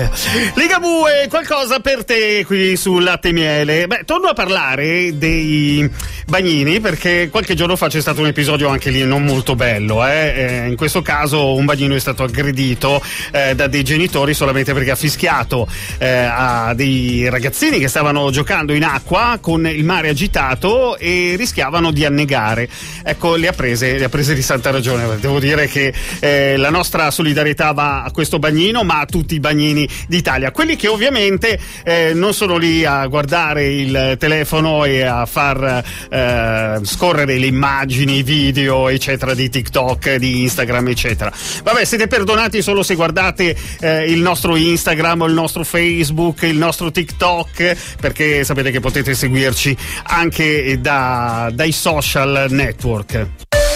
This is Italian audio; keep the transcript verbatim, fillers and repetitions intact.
Italia. Ligabue, qualcosa per te qui sul Latte e Miele. Beh, torno a parlare dei bagnini perché qualche giorno fa c'è stato un episodio anche lì non molto bello. Eh? Eh, in questo caso un bagnino è stato aggredito eh, da dei genitori solamente perché ha fischiato eh, a dei ragazzini che stavano giocando in acqua con il mare agitato e rischiavano di annegare. Ecco, le ha prese, le ha prese di santa ragione. Devo dire che eh, la nostra solidarietà va a questo bagnino, ma a tutti i bagnini d'Italia, quelli che ovviamente eh, non sono lì a guardare il telefono e a far eh, scorrere le immagini, i video eccetera di TikTok, di Instagram eccetera. Vabbè, siete perdonati solo se guardate eh, il nostro Instagram, il nostro Facebook, il nostro TikTok, perché sapete che potete seguirci anche da, dai social network.